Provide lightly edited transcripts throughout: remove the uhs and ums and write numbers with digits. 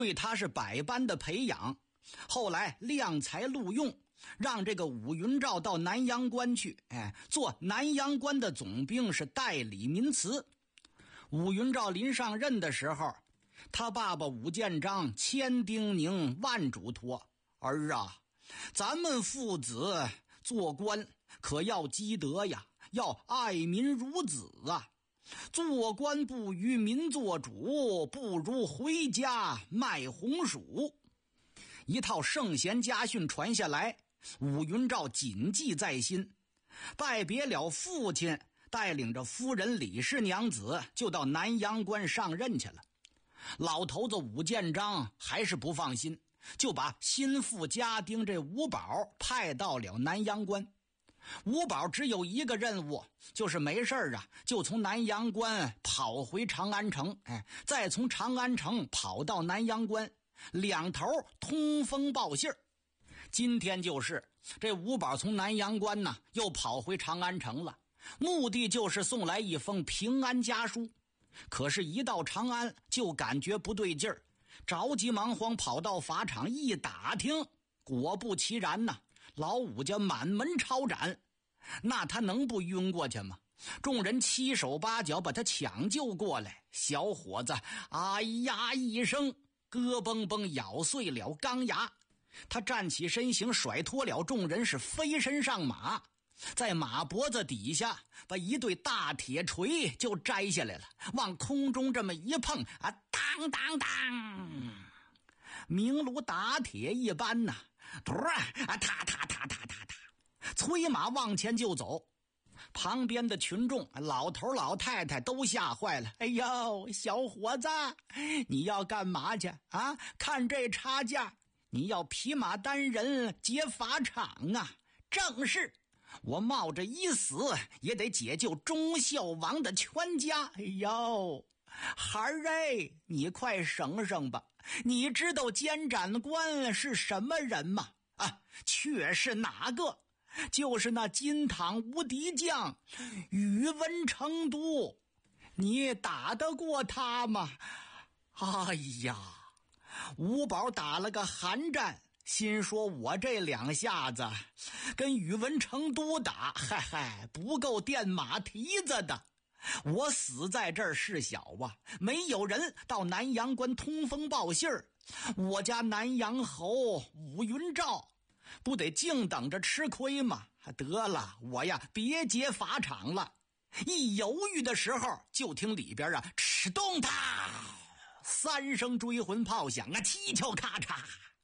对他是百般的培养，后来量才录用，让这个武云照到南阳关去，做南阳关的总兵，是代理民词。武云照临上任的时候，他爸爸武建章千叮咛万嘱托：儿啊，咱们父子做官可要积德呀，要爱民如子啊。做官不与民做主，不如回家卖红薯。一套圣贤家训传下来，武云照谨记在心。拜别了父亲，带领着夫人李氏娘子就到南阳关上任去了。老头子武建章还是不放心，就把心腹家丁这吴宝派到了南阳关。吴宝只有一个任务，就是没事就从南阳关跑回长安城，再从长安城跑到南阳关，两头通风报信儿。今天就是这吴宝从南阳关又跑回长安城了，目的就是送来一封平安家书。可是一到长安就感觉不对劲儿，着急忙慌跑到法场一打听，果不其然老武家满门抄斩，那他能不晕过去吗？众人七手八脚把他抢救过来，小伙子哎呀一声，咯嘣嘣咬碎了钢牙。他站起身形，甩脱了众人，是飞身上马，在马脖子底下把一对大铁锤就摘下来了，往空中这么一碰当当当，鸣炉打铁一般踏踏踏踏踏踏，催马往前就走。旁边的群众老头老太太都吓坏了，哎呦，小伙子，你要干嘛去啊？看这差价，你要匹马单人劫法场啊？正是，我冒着一死也得解救忠孝王的全家。哎呦，孩儿哎，你快省省吧，你知道监斩官是什么人吗？却是哪个？就是那金堂无敌将宇文成都，你打得过他吗？哎呀，吴宝打了个寒战，心说我这两下子跟宇文成都打，不够垫马蹄子的。我死在这儿事小没有人到南阳关通风报信儿，我家南阳侯武云照不得静等着吃亏吗？得了，我别劫法场了。一犹豫的时候，就听里边吃动它三声追魂炮响七敲咔嚓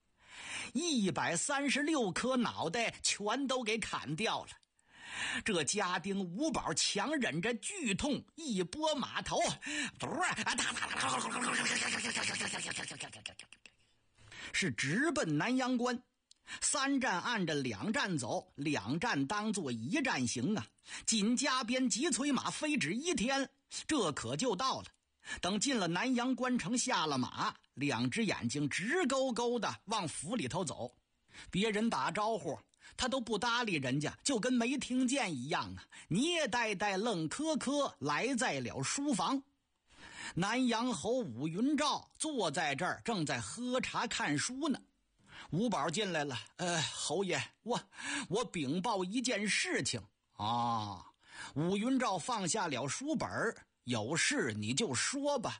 ，136颗脑袋全都给砍掉了。这家丁吴宝强忍着剧痛，一拨马头，是直奔南阳关。3站按着2站走，2站当作1站行紧加鞭急催马，飞指一天，这可就到了。等进了南阳关城，下了马，2只眼睛直勾勾的往府里头走。别人打招呼他都不搭理人家，就跟没听见一样捏呆呆愣磕磕来在了书房。南阳侯武云照坐在这儿，正在喝茶看书呢。吴宝进来了，侯爷，我禀报一件事情啊。武云照放下了书本，有事你就说吧。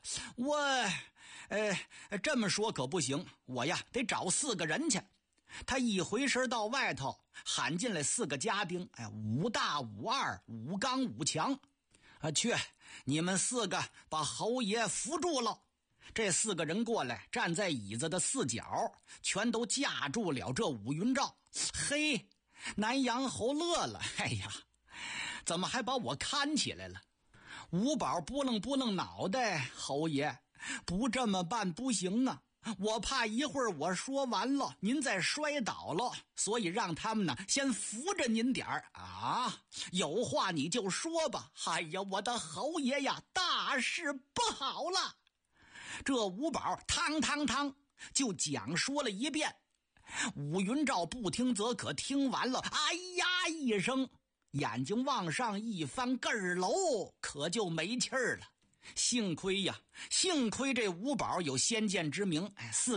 这么说可不行，我得找4个人去。他一回身到外头，喊进来4个家丁，5大5二5刚5强，去，你们4个把侯爷扶住了。这4个人过来，站在椅子的4角，全都架住了这武云照。嘿，南阳侯乐了，哎呀，怎么还把我看起来了？吴宝拨楞拨楞脑袋，侯爷，不这么办不行啊，我怕一会儿我说完了您再摔倒了，所以让他们先扶着您点儿啊。有话你就说吧。哎呀，我的侯爷呀，大事不好了。这吴宝汤汤汤就讲说了一遍。武云照不听则可，听完了哎呀一声，眼睛往上一翻，个儿楼可就没气儿了。 幸亏呀，幸亏这五宝有先见之明，